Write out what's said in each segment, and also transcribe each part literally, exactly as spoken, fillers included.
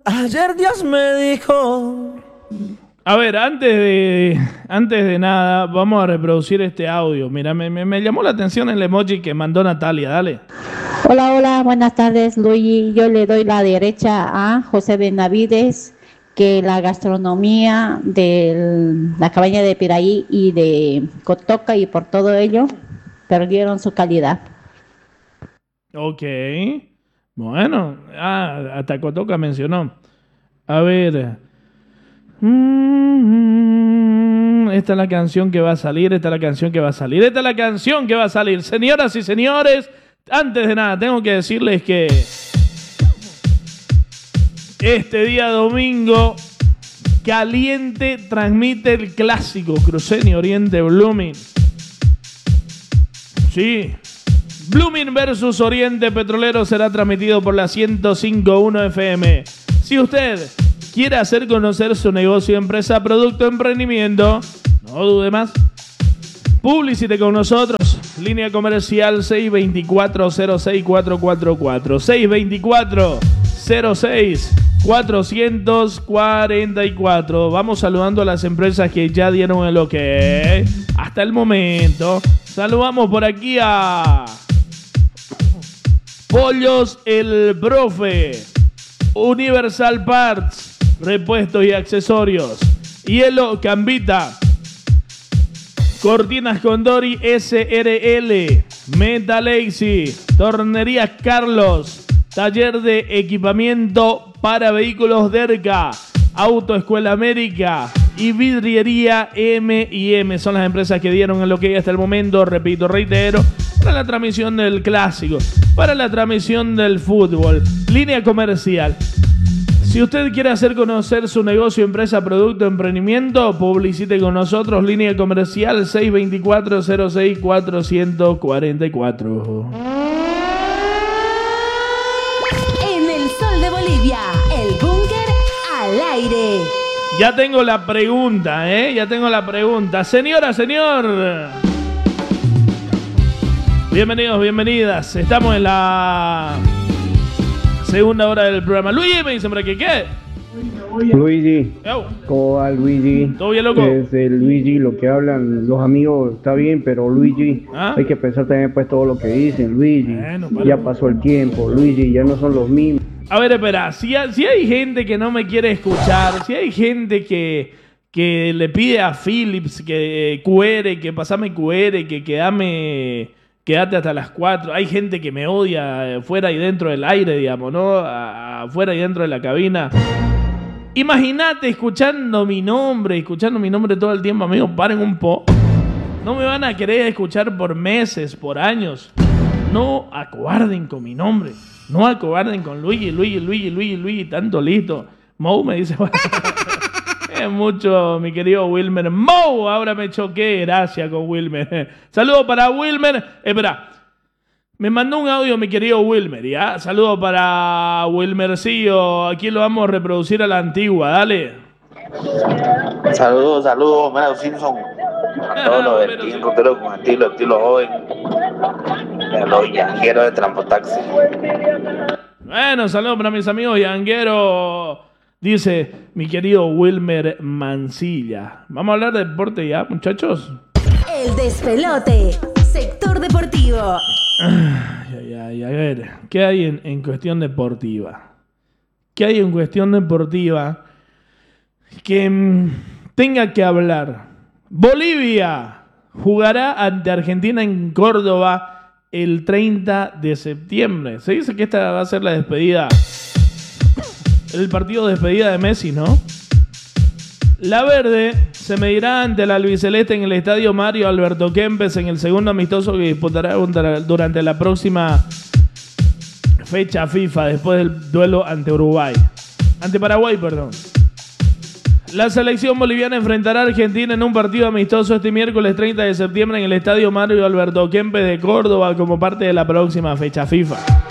Ayer Dios me dijo. A ver, antes de, antes de nada, vamos a reproducir este audio. Mira, me, me, me llamó la atención el emoji que mandó Natalia, dale. Hola, hola, buenas tardes, Luigi. Yo le doy la derecha a José Benavides, que la gastronomía de la cabaña de Piraí y de Cotoca y por todo ello perdieron su calidad. Ok. Bueno, ah, hasta Cotoca mencionó. A ver. Mm, esta es la canción que va a salir, esta es la canción que va a salir, esta es la canción que va a salir. Señoras y señores, antes de nada, tengo que decirles que este día domingo, Caliente transmite el clásico Cruceño Oriente Blooming. Sí. Blooming versus Oriente Petrolero será transmitido por la ciento cinco punto uno F M. Si usted quiere hacer conocer su negocio, empresa, producto, emprendimiento, no dude más. Publicite con nosotros. Línea comercial seis dos cuatro, cero seis cuatro cuatro cuatro. seis dos cuatro, cero seis cuatro cuatro cuatro. Vamos saludando a las empresas que ya dieron el ok. Hasta el momento. Saludamos por aquí a Pollos El Profe, Universal Parts, repuestos y accesorios, Hielo Cambita, Cortinas Condori S R L, Metalaxy, Tornerías Carlos, Taller de Equipamiento para Vehículos Derca, Autoescuela América y Vidriería M y M. Son las empresas que dieron el ok hasta el momento. Repito, reitero, para la transmisión del clásico, para la transmisión del fútbol. Línea comercial. Si usted quiere hacer conocer su negocio, empresa, producto, emprendimiento, publicite con nosotros. Línea comercial seis dos cuatro, cero seis cuatro cuatro cuatro. En el sol de Bolivia, el búnker al aire. Ya tengo la pregunta, ¿eh? Ya tengo la pregunta. Señora, señor. Bienvenidos, bienvenidas. Estamos en la segunda hora del programa. Luigi, me dicen por aquí, ¿qué? Luigi, Yo. ¿cómo va Luigi? ¿Todo bien, loco? Es el Luigi, lo que hablan los amigos está bien, pero Luigi, ¿Ah? hay que pensar también pues todo lo que dicen, Luigi. Bueno, para. Ya pasó el tiempo, Luigi, ya no son los mismos. A ver, espera, si, ha- si hay gente que no me quiere escuchar, si hay gente que, que le pide a Philips que eh, Q R, que pasame Q R, que quedame, quédate hasta las cuatro, hay gente que me odia eh, fuera y dentro del aire, digamos, ¿no? A- Afuera y dentro de la cabina. Imagínate escuchando mi nombre, escuchando mi nombre todo el tiempo, amigos, paren un po'. No me van a querer escuchar por meses, por años. No acobarden con mi nombre. No acobarden con Luigi, Luigi, Luigi, Luigi, Luigi, tanto listo. Mo me dice, es mucho, mi querido Wilmer. Mo, ahora me choqué, gracias con Wilmer. Saludos para Wilmer. Espera, me mandó un audio mi querido Wilmer, ¿ya? Saludos para Wilmercillo. Aquí lo vamos a reproducir a la antigua, dale. Saludos, saludos, Mero Simpson. A todos los del Team Rutero con estilo, estilo joven. A los yangueros de Trampotaxi. Bueno, saludos para mis amigos yangueros. Dice mi querido Wilmer Mancilla. Vamos a hablar de deporte ya, muchachos. El despelote. Sector deportivo. Ay, ay, ay, a ver, ¿qué hay en, en cuestión deportiva? ¿Qué hay en cuestión deportiva que mm, tenga que hablar? Bolivia jugará ante Argentina en Córdoba el treinta de septiembre. Se dice que esta va a ser la despedida, el partido de despedida de Messi, ¿no? La Verde se medirá ante la albiceleste en el estadio Mario Alberto Kempes en el segundo amistoso que disputará durante la próxima fecha FIFA después del duelo ante Uruguay. Ante Paraguay, perdón. La selección boliviana enfrentará a Argentina en un partido amistoso este miércoles treinta de septiembre en el estadio Mario Alberto Kempes de Córdoba como parte de la próxima fecha FIFA.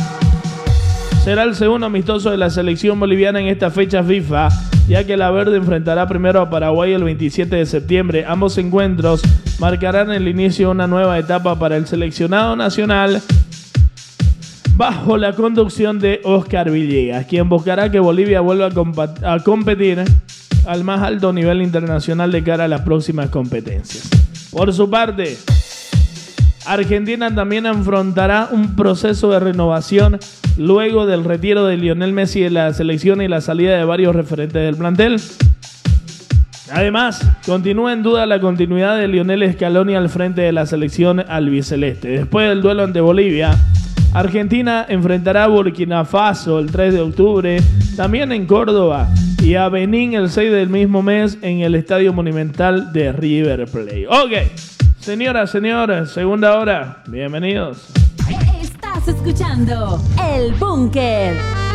Será el segundo amistoso de la selección boliviana en esta fecha FIFA, ya que la Verde enfrentará primero a Paraguay el veintisiete de septiembre. Ambos encuentros marcarán el inicio de una nueva etapa para el seleccionado nacional bajo la conducción de Oscar Villegas, quien buscará que Bolivia vuelva a, comp- a competir al más alto nivel internacional de cara a las próximas competencias. Por su parte, Argentina también afrontará un proceso de renovación luego del retiro de Lionel Messi de la selección y la salida de varios referentes del plantel. Además, continúa en duda la continuidad de Lionel Scaloni al frente de la selección albiceleste. Después del duelo ante Bolivia, Argentina enfrentará a Burkina Faso el tres de octubre, también en Córdoba, y a Benín el seis del mismo mes en el Estadio Monumental de River Plate. Ok, señoras, señores, segunda hora, bienvenidos. Estás escuchando El Búnker.